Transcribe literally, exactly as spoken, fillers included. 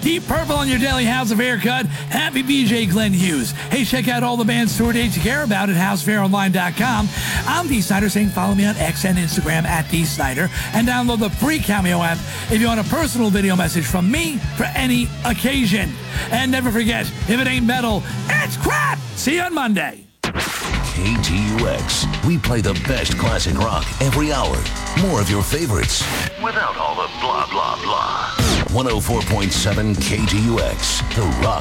Deep Purple on your daily House of Haircut. Happy B J Glenn Hughes. Hey, check out all the band's tour dates you care about at house of hair online dot com. I'm Dee Snider saying follow me on X and Instagram at Dee Snider and download the free Cameo app if you want a personal video message from me for any occasion. And never forget, if it ain't metal, it's crap! See you on Monday. K T U X. We play the best classic rock every hour. More of your favorites. Without all the blah, blah, blah. one oh four point seven K T U X. The Rock